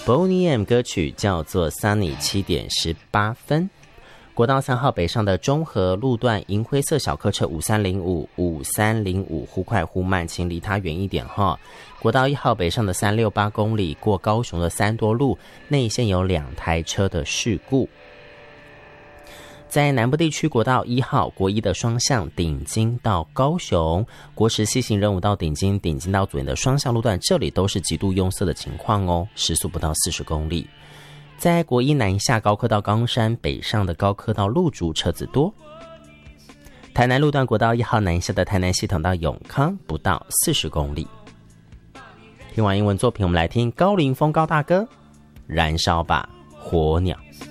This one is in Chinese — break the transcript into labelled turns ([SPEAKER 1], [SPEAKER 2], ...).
[SPEAKER 1] Boney M 歌曲叫做 Sunny 7点18分。国道3号北上的中和路段银灰色小客车5305忽快忽慢，请离它远一点哈。国道1号北上的368公里过高雄的三多路内线有2台车的事故。在南部地区，国道1号国一的双向顶金到高雄，国十西行人武到顶金到左营的双向路段，这里都是极度拥塞的情况哦，时速不到40公里。在国一南下高科到冈山北上的高科到路竹车子多。台南路段国道1号南下的台南系统到永康不到40公里。听完英文作品，我们来听高凌风高大哥燃烧吧火鸟。